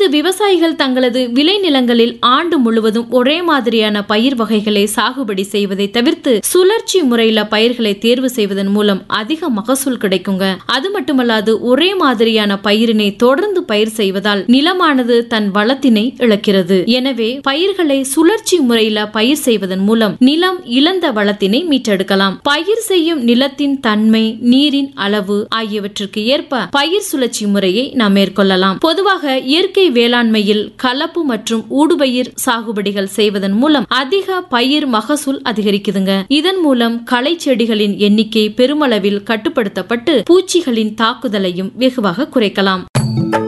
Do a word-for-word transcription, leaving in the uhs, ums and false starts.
இங்கு விவசாயிகள் தங்களது விளைநிலங்களில் ஆண்டு முழுவதும் ஒரே மாதிரியான பயிர் வகைகளை சாகுபடி செய்வதை தவிர்த்து சுழற்சி முறையில பயிர்களை தேர்வு செய்வதன் மூலம் அதிக மகசூல் கிடைக்குங்க. அது மட்டுமல்லாது ஒரே மாதிரியான பயிரினை தொடர்ந்து பயிர் செய்வதால் நிலமானது தன் வளத்தினை இழக்கிறது. எனவே பயிர்களை சுழற்சி முறையில பயிர் செய்வதன் மூலம் நிலம் இழந்த வளத்தினை மீட்டெடுக்கலாம். பயிர் செய்யும் நிலத்தின் தன்மை, நீரின் அளவு ஆகியவற்றுக்கு ஏற்ப பயிர் சுழற்சி முறையை நாம் மேற்கொள்ளலாம். பொதுவாக இயற்கை வேளாண்மையில் கலப்பு மற்றும் ஊடுபயிர் சாகுபடிகள் செய்வதன் மூலம் அதிக பயிர் மகசூல் அதிகரிக்குதுங்க. இதன் மூலம் களை செடிகளின் எண்ணிக்கை பெருமளவில் கட்டுப்படுத்தப்பட்டு பூச்சிகளின் தாக்குதலையும் வெகுவாக குறைக்கலாம்.